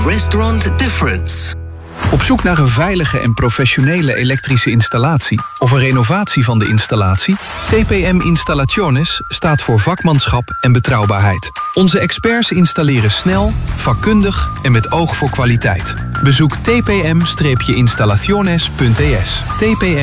The Restaurant Difference. Op zoek naar een veilige en professionele elektrische installatie of een renovatie van de installatie? TPM Installaciones staat voor vakmanschap en betrouwbaarheid. Onze experts installeren snel, vakkundig en met oog voor kwaliteit. Bezoek tpm-installaciones.es. TPM